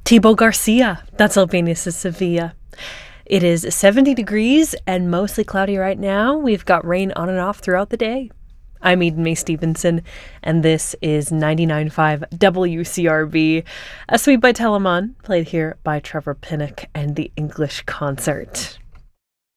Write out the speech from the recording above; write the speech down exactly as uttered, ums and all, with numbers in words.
Thibaut Garcia. That's Albanias of Sevilla. It is seventy degrees and mostly cloudy right now. We've got rain on and off throughout the day. I'm Eden May Stevenson, and this is ninety-nine point five W C R B, a suite by Telemann, played here by Trevor Pinnock and the English Concert.